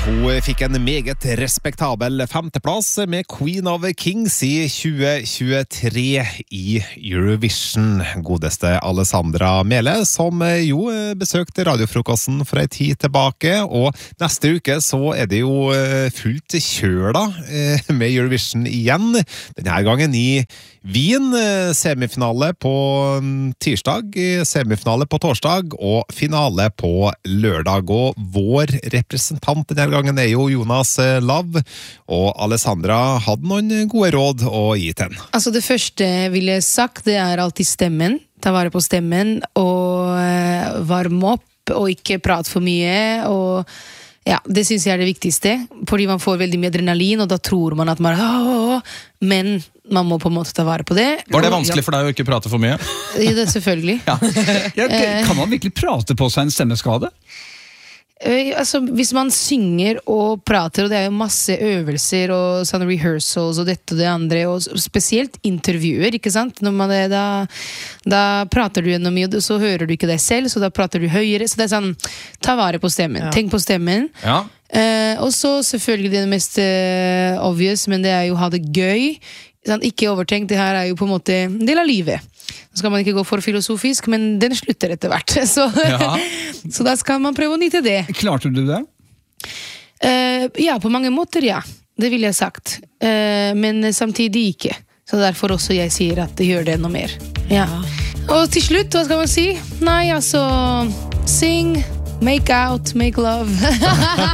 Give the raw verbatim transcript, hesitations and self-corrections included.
Hun fikk en meget respektabel femteplass med Queen of Kings i tjue tjuetre i Eurovision. Godeste Alessandra Mele, som jo besøkte radiofrokosten for en tid tilbake, og neste uke så er det jo fullt kjør da, med Eurovision igjen. Denne gangen i Wien, semifinale på tirsdag, semifinale på torsdag og finale på lørdag. Og vår representant denne gangen er jo Jonas Love, og Alessandra hadde noen gode råd å gi til henne. Altså det første vil jeg sagt, det er alltid stemmen. Ta vare på stemmen og varme opp og ikke prate for mye. Og ja, det synes jeg er det viktigste, fordi man får veldig mye adrenalin, og da tror man at man åh, men man må på en måte ta vare på det. Var det vanskelig for deg å ikke prate for mye? Ja, det er selvfølgelig. Ja. Ja, kan man virkelig prate på seg en stemmeskade? Altså, hvis man synger og prater, og det er jo masse øvelser og sånne rehearsals og dette og det andre, og spesielt intervjuer, ikke sant? Når man er, da, da prater du gjennom mye, og så hører du ikke deg selv, så da prater du høyere, så det er sånn, ta vare på stemmen, ja. Tenk på stemmen. Ja. Uh, og så selvfølgelig det mest uh, obvious, men det er jo å ha det gøy, sånn, ikke overtenkt, det her er jo på en måte en del av livet. Nå skal man ikke gå for filosofisk, men den slutter etter hvert. Så, ja. Så da skal man prøve å nyte det. Klarte du det? Uh, ja, på mange måter, ja. Det vil jeg sagt. Uh, men samtidig ikke. Så derfor også jeg sier at det gjør det enda mer. Ja. Og til slutt, hva skal man si? Nei, altså, sing, make out, make love.